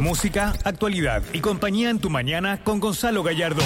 Música, actualidad y compañía en tu mañana con Gonzalo Gallardo.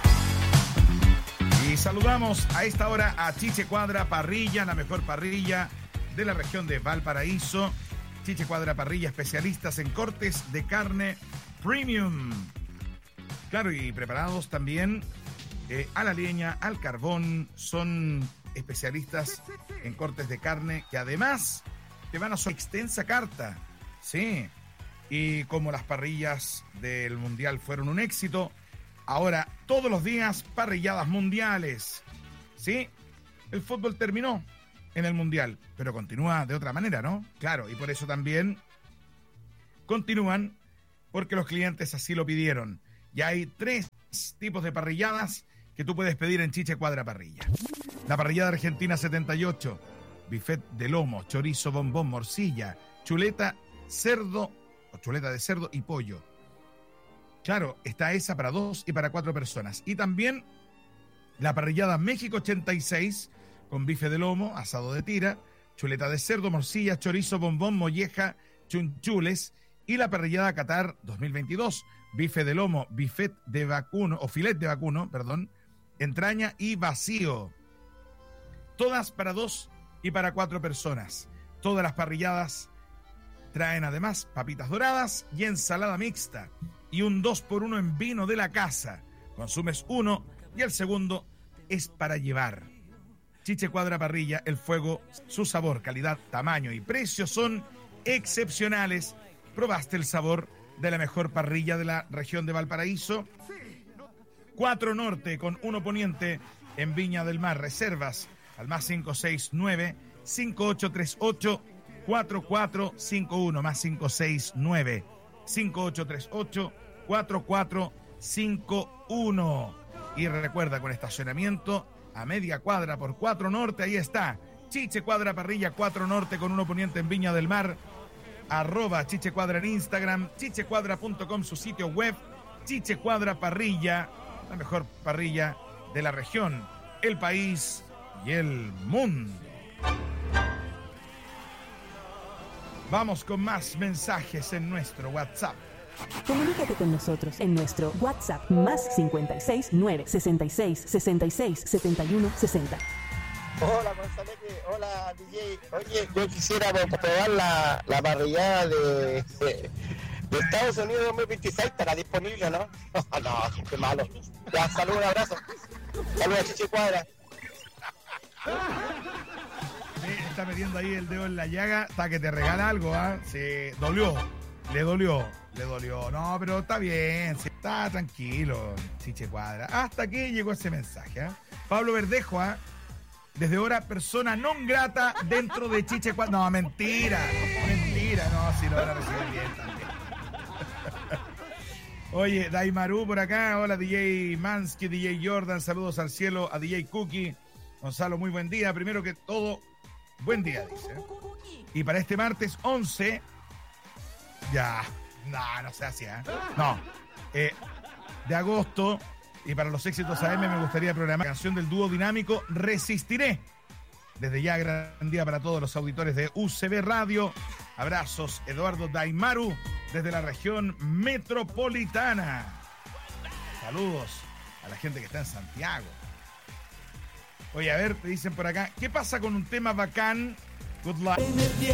Y saludamos a esta hora a Chiche Cuadra Parrilla, la mejor parrilla de la región de Valparaíso. Chiche Cuadra Parrilla, especialistas en cortes de carne premium. Claro, y preparados también a la leña, al carbón. Son especialistas en cortes de carne que además te van a su extensa carta. Sí. Y como las parrillas del Mundial fueron un éxito, ahora todos los días parrilladas mundiales. Sí, el fútbol terminó en el Mundial, pero continúa de otra manera, ¿no? Claro, y por eso también continúan, porque los clientes así lo pidieron. Y hay 3 tipos de parrilladas que tú puedes pedir en Chiche Cuadra Parrilla. La parrillada argentina 78, buffet de lomo, chorizo, bombón, morcilla, chuleta, cerdo, o chuleta de cerdo y pollo. Claro, está esa para 2 y para 4 personas. Y también la parrillada México 86, con bife de lomo, asado de tira, chuleta de cerdo, morcilla, chorizo, bombón, molleja, chunchules. Y la parrillada Qatar 2022, bife de lomo, bifet de vacuno, o filet de vacuno, perdón, entraña y vacío. Todas para 2 y para 4 personas. Todas las parrilladas traen además papitas doradas y ensalada mixta. Y un 2x1 en vino de la casa. Consumes uno y el segundo es para llevar. Chiche Cuadra Parrilla, el fuego, su sabor, calidad, tamaño y precio son excepcionales. ¿Probaste el sabor de la mejor parrilla de la región de Valparaíso? 4 Norte con 1 Poniente en Viña del Mar. Reservas al más 569 5838 4451 más 569 5838 4451. Y recuerda, con estacionamiento a media cuadra por 4 Norte, ahí está Chiche Cuadra Parrilla, 4 Norte con 1 Poniente en Viña del Mar. @ Chiche Cuadra en Instagram, chichecuadra.com su sitio web. Chiche Cuadra Parrilla, la mejor parrilla de la región, el país y el mundo. Vamos con más mensajes en nuestro WhatsApp. Comunícate con nosotros en nuestro WhatsApp más 56 966 66 71 60. Hola, Gonzalete. Hola, DJ. Oye, yo quisiera probar la parrillada de Estados Unidos 2026. ¿Estará disponible, no? No, qué malo. Ya, saludos, un abrazo. Saludos a Chiche Cuadra. Está metiendo ahí el dedo en la llaga hasta que te regala algo, ¿ah? Sí, dolió. Le dolió. No, pero está bien, sí, está tranquilo, Chiche Cuadra. Hasta aquí llegó ese mensaje, ¿eh? Pablo Verdejo, ¿eh? Desde ahora, persona non grata dentro de Chiche Cuadra. No, mentira, no, si lo van a recibir bien también. Oye, Daimaru por acá, hola DJ Mansky, DJ Jordan, saludos al cielo, a DJ Cookie. Gonzalo, muy buen día, primero que todo, buen día, dice. Y para este martes 11, ya, no se hacía, no, de agosto, y para los éxitos AM me gustaría programar la canción del dúo dinámico Resistiré. Desde ya, gran día para todos los auditores de UCB Radio. Abrazos, Eduardo Daimaru, desde la región metropolitana. Saludos a la gente que está en Santiago. Oye, a ver, te dicen por acá, ¿qué pasa con un tema bacán? Good luck.